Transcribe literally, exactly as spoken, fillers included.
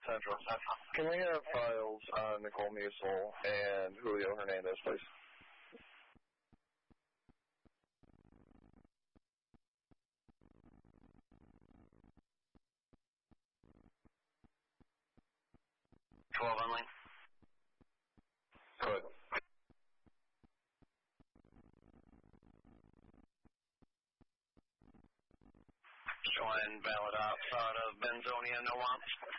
Central. Can we have files on Nicole Musil and Julio Hernandez, please? twelve on lane. Good. Showing valid outside of Benzonia, no wants.